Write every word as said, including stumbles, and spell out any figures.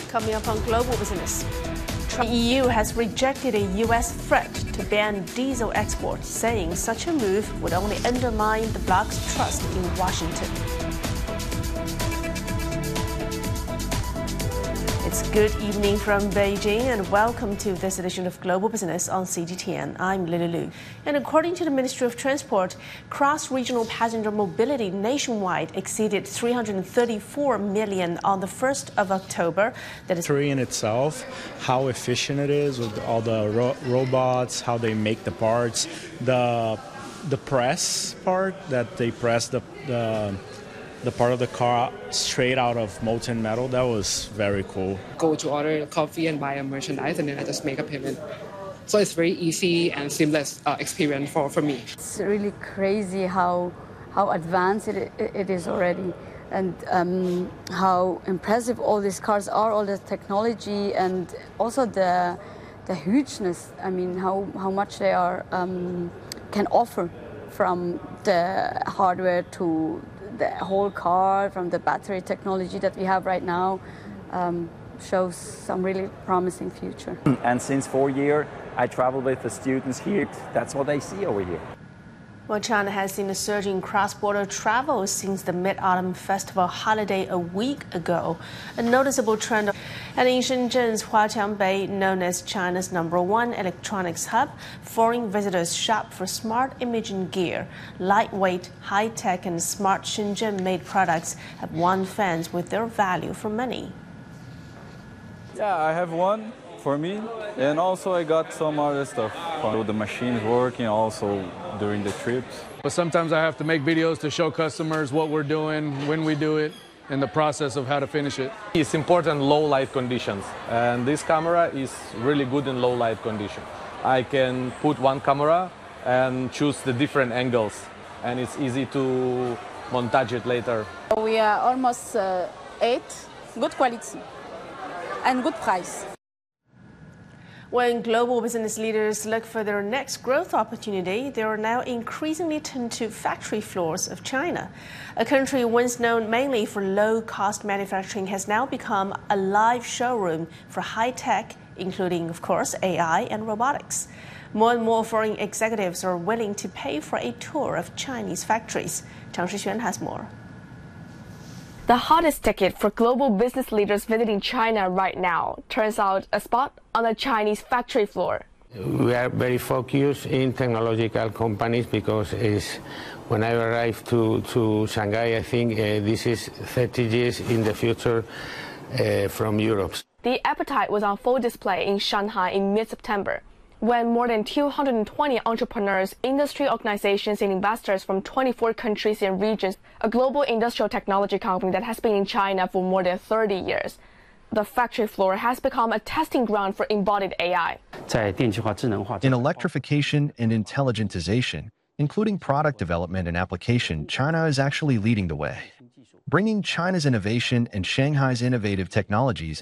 Coming up on Global Business. The E U has rejected a U S threat to ban diesel exports, saying such a move would only undermine the bloc's trust in Washington. It's good evening from Beijing and welcome to this edition of Global Business on C G T N. I'm Lily Lu. And according to the Ministry of Transport, cross-regional passenger mobility nationwide exceeded three hundred thirty-four million on the first of October. That is Factory in itself, how efficient it is with all the ro- robots, how they make the parts, the the press part that they press the the the part of the car straight out of molten metal. That was very cool. Go to order coffee and buy a merchandise, and then I just make a payment. So it's very easy and seamless uh, experience for, for me. It's really crazy how how advanced it, it is already, and um, how impressive all these cars are, all the technology, and also the the hugeness. I mean, how, how much they are um, can offer, from the hardware to the whole car, from the battery technology that we have right now, um, shows some really promising future. And since four years, I travel with the students here. That's what I see over here. Well, China has seen a surge in cross-border travel since the Mid-Autumn Festival holiday a week ago. A noticeable trend. And in Shenzhen's Huaqiangbei, known as China's number one electronics hub, foreign visitors shop for smart imaging gear. Lightweight, high-tech, and smart Shenzhen-made products have won fans with their value for money. Yeah, I have one for me, and also I got some other stuff. The machines working also during the trips. But sometimes I have to make videos to show customers what we're doing, when we do it, and the process of how to finish it. It's important low light conditions, and this camera is really good in low light conditions. I can put one camera and choose the different angles, and it's easy to montage it later. We are almost uh, eight, good quality and good price. When global business leaders look for their next growth opportunity, they are now increasingly turned to factory floors of China. A country once known mainly for low-cost manufacturing has now become a live showroom for high-tech, including, of course, A I and robotics. More and more foreign executives are willing to pay for a tour of Chinese factories. Chang Shixuan has more. The hottest ticket for global business leaders visiting China right now turns out a spot on a Chinese factory floor. We are very focused in technological companies because it's, when I arrived to, to Shanghai, I think uh, this is thirty years in the future uh, from Europe. The appetite was on full display in Shanghai in mid-September, when more than two hundred twenty entrepreneurs, industry organizations, and investors from twenty-four countries and regions, a global industrial technology company that has been in China for more than thirty years. The factory floor has become a testing ground for embodied A I. In electrification and intelligentization, including product development and application, China is actually leading the way. Bringing China's innovation and Shanghai's innovative technologies